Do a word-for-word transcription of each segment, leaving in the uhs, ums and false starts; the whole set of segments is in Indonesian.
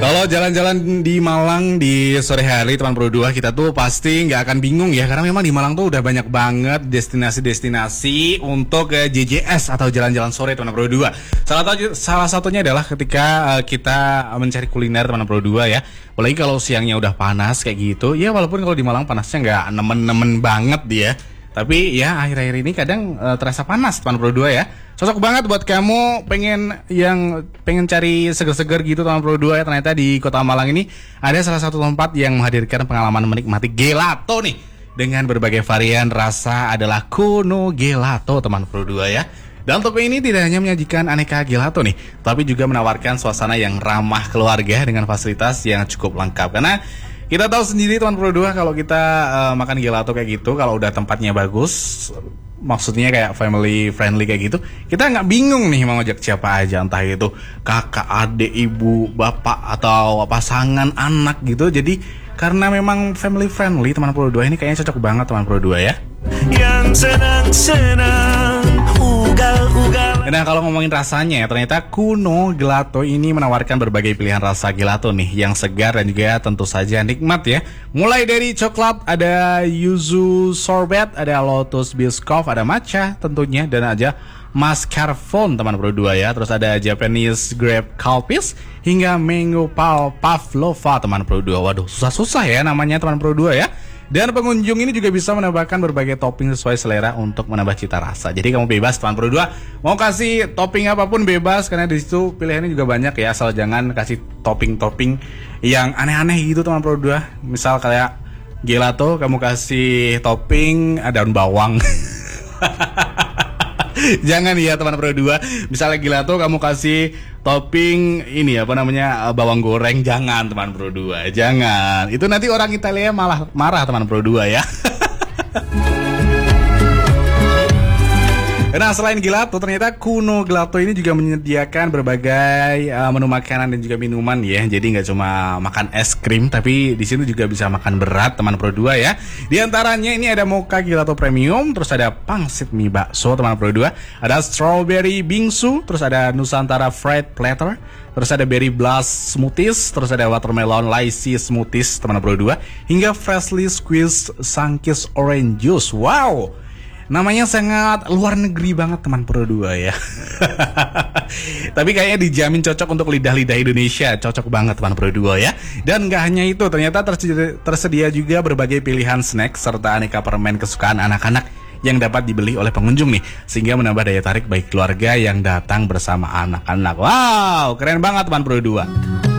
Kalau jalan-jalan di Malang di sore hari teman Pro dua, kita tuh pasti nggak akan bingung ya, karena memang di Malang tuh udah banyak banget destinasi-destinasi untuk uh, J J S atau jalan-jalan sore teman Pro dua. Salah satu salah satunya adalah ketika uh, kita mencari kuliner teman Pro dua ya. Apalagi kalau siangnya udah panas kayak gitu. Ya walaupun kalau di Malang panasnya nggak nemen-nemen banget dia. Tapi ya akhir-akhir ini kadang uh, terasa panas teman Pro dua ya. Cocok banget buat kamu pengen yang pengen cari seger-seger gitu teman Pro dua ya. Ternyata di Kota Malang ini ada salah satu tempat yang menghadirkan pengalaman menikmati gelato nih. Dengan berbagai varian rasa adalah Kuno Gelato teman Pro dua ya. Dan toko ini tidak hanya menyajikan aneka gelato nih, tapi juga menawarkan suasana yang ramah keluarga dengan fasilitas yang cukup lengkap. Karena kita tahu sendiri teman Pro dua kalau kita uh, makan gelato kayak gitu, kalau udah tempatnya bagus, maksudnya kayak family friendly kayak gitu, kita nggak bingung nih mau ngajak siapa aja, entah itu kakak, adik, ibu, bapak, atau pasangan, anak gitu. Jadi karena memang family friendly teman Pro dua ini kayaknya cocok banget teman Pro dua ya. Yang senang-senang ugal-ugal. Nah kalau ngomongin rasanya, ternyata Kuno Gelato ini menawarkan berbagai pilihan rasa gelato nih, yang segar dan juga tentu saja nikmat ya. Mulai dari coklat, ada yuzu sorbet, ada lotus biscoff, ada matcha tentunya, dan aja mascarpone teman Pro dua ya. Terus ada Japanese grape calpis hingga mango pavlova teman Pro dua. Waduh, susah-susah ya namanya teman Pro dua ya. Dan pengunjung ini juga bisa menambahkan berbagai topping sesuai selera untuk menambah cita rasa. Jadi kamu bebas teman Pro dua mau kasih topping apapun bebas, karena di situ pilihannya juga banyak ya. Asal jangan kasih topping-topping yang aneh-aneh gitu teman Pro dua. Misal kayak gelato kamu kasih topping daun bawang. Jangan ya teman Pro dua. Misalnya gelato kamu kasih topping ini apa namanya bawang goreng, jangan teman Pro dua. Jangan. Itu nanti orang Italia malah marah teman Pro dua ya. Nah selain gelato, ternyata Kuno Gelato ini juga menyediakan berbagai uh, menu makanan dan juga minuman ya. Jadi nggak cuma makan es krim, tapi di sini juga bisa makan berat teman Pro dua ya. Di antaranya ini ada Mocha Gelato Premium, terus ada pangsit mie bakso teman Pro dua, ada strawberry bingsu, terus ada Nusantara Fried Platter, terus ada berry blast smoothies, terus ada watermelon lacy smoothies teman Pro dua, hingga freshly squeezed Sunkist orange juice. Wow, namanya sangat luar negeri banget teman Pro dua ya. Tapi kayaknya dijamin cocok untuk lidah-lidah Indonesia. Cocok banget teman Pro dua ya. Dan gak hanya itu, ternyata tersedia, tersedia juga berbagai pilihan snack serta aneka permen kesukaan anak-anak yang dapat dibeli oleh pengunjung nih, sehingga menambah daya tarik bagi keluarga yang datang bersama anak-anak. Wow, keren banget teman Pro dua.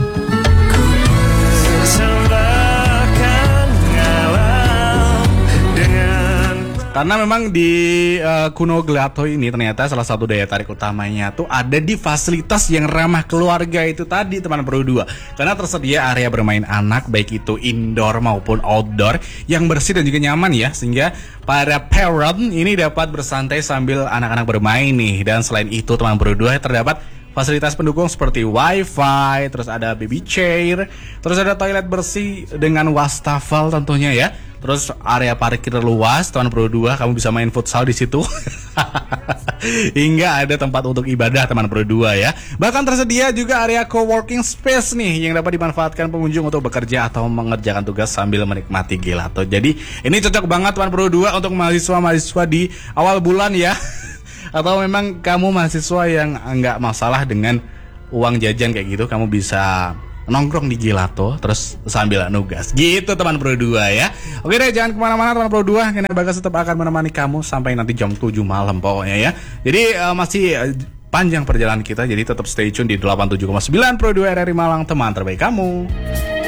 Karena memang di uh, Kuno Gelato ini ternyata salah satu daya tarik utamanya tuh ada di fasilitas yang ramah keluarga itu tadi teman Pro dua. Karena tersedia area bermain anak baik itu indoor maupun outdoor yang bersih dan juga nyaman ya, sehingga para parent ini dapat bersantai sambil anak-anak bermain nih. Dan selain itu teman Pro dua terdapat fasilitas pendukung seperti wifi, terus ada baby chair, terus ada toilet bersih dengan wastafel tentunya ya. Terus area parkir luas teman Pro dua, kamu bisa main futsal di situ. Hingga ada tempat untuk ibadah teman Pro dua ya. Bahkan tersedia juga area co-working space nih yang dapat dimanfaatkan pengunjung untuk bekerja atau mengerjakan tugas sambil menikmati gelato. Jadi ini cocok banget teman Pro dua untuk mahasiswa-mahasiswa di awal bulan ya. Atau memang kamu mahasiswa yang nggak masalah dengan uang jajan kayak gitu, kamu bisa nongkrong di gelato terus sambil nugas gitu teman Pro dua ya. Oke deh, jangan kemana-mana teman Pro dua, karena Bagas tetap akan menemani kamu sampai nanti jam tujuh malam pokoknya ya. Jadi uh, masih uh, panjang perjalanan kita, jadi tetap stay tune di delapan puluh tujuh koma sembilan Pro dua R R I Malang, teman terbaik kamu.